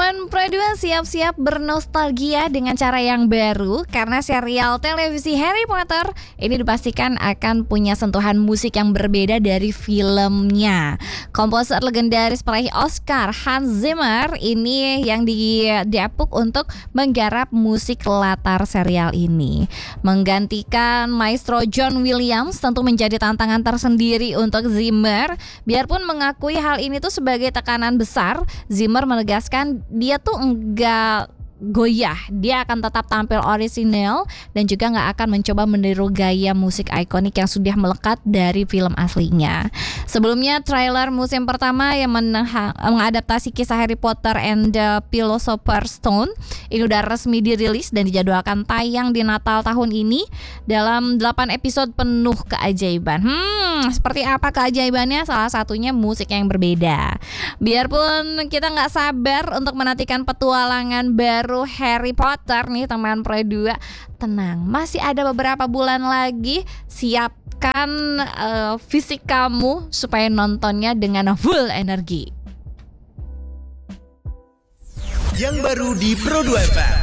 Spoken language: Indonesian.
Teman Pro 2 siap-siap bernostalgia dengan cara yang baru karena serial televisi Harry Potter ini dipastikan akan punya sentuhan musik yang berbeda dari filmnya. Komposer legendaris peraih Oscar Hans Zimmer ini yang didapuk untuk menggarap musik latar serial ini. Menggantikan maestro John Williams tentu menjadi tantangan tersendiri untuk Zimmer. Biarpun mengakui hal ini tuh sebagai tekanan besar, Zimmer menegaskan dia tuh enggak goyah, dia akan tetap tampil orisinal dan juga nggak akan mencoba meniru gaya musik ikonik yang sudah melekat dari film aslinya. Sebelumnya trailer musim pertama yang mengadaptasi kisah Harry Potter and the Philosopher's Stone ini udah resmi dirilis dan dijadwalkan tayang di Natal tahun ini dalam 8 episode penuh keajaiban. Seperti apa keajaibannya? Salah satunya musik yang berbeda. Biarpun kita nggak sabar untuk menantikan petualangan baru Harry Potter nih teman Pro 2, tenang, masih ada beberapa bulan lagi. Siapkan fisik kamu supaya nontonnya dengan full energi. Yang baru di Pro 2 FM.